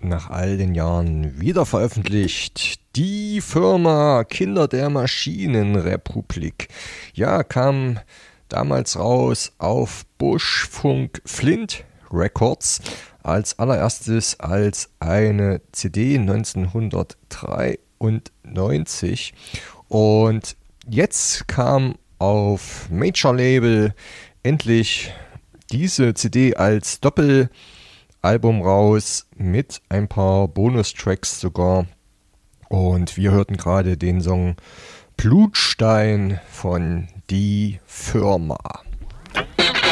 nach all den Jahren wieder veröffentlicht. Die Firma Kinder der Maschinenrepublik. Ja, kam damals raus auf Buschfunk Flint Records. Als allererstes als eine CD 1993. Und jetzt kam auf Major Label endlich diese CD als Doppelalbum raus mit ein paar Bonustracks sogar. Und wir hörten gerade den Song Blutstein von Die Firma.